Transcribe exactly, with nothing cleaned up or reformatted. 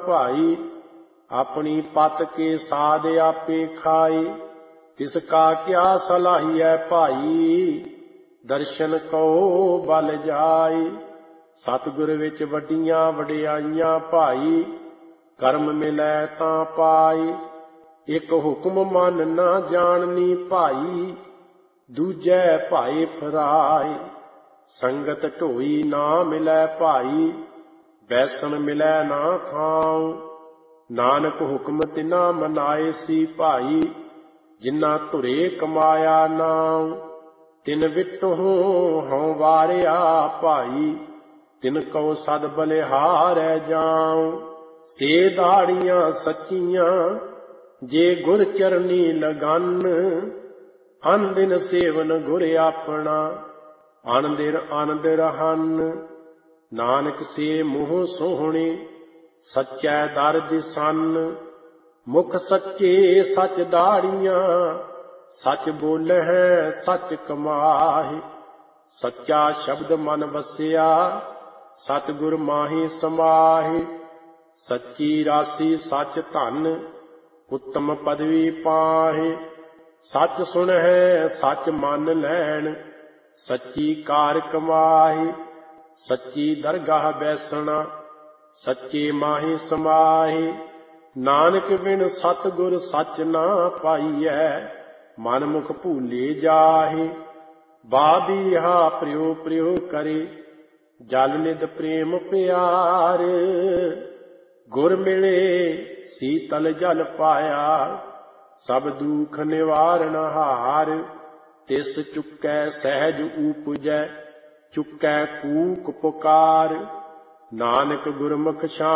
भाई। अपनी पत के साध आपे खाए, तिसका क्या सलाहिए भाई। दर्शन को बल जाए, सतगुर विच वड्डियां वडियाइयां भाई। करम मिलै तां पाए, एक हुक्म मन ना जाननी भाई। दूजै भाए फराए, संगत ढोई ना मिलै भाई। बैसन मिलै ना थाऊं, नानक हुक्म तिना मनाए सी भाई। जिन्ना धुरे कमाया नाम, तिन विटहूं हਉ वारिया भाई। तिन कौ सद बलिहारै जाऊं, से दाड़ियां सच्चियां जे गुर चरनी लगन। अन दिन सेवन गुर अपना, अन दिन आनंद रहन। नानक से मुँह सोहणे, सच्चै दर दिसन। मुख सच्चे सच दाड़ियां, सच बोलਹਿ सच कमाहि। सच्चा शब्द मन वसिया, सतगुर माहि समाहि। सच्ची राशि सच धन, उत्तम पदवी पाहि। सच सुनਹਿ सच मन लैन, सच्ची कार कमाहि। सच्ची दरगाह बैसਣਾ, सच्चे माहि समाहि। नानक बिन सतगुर सच ना पाइਐ, मन मुख भूले जाहि। बाबीहा प्रियो प्रियो करे, जल निध प्रेम प्यार। गुर मिले शीतल जल पाया, सब दुख निवारण हार। तिस चुकै सहज ऊपजै, चुकै कूक पुकार। नानक गुरमुख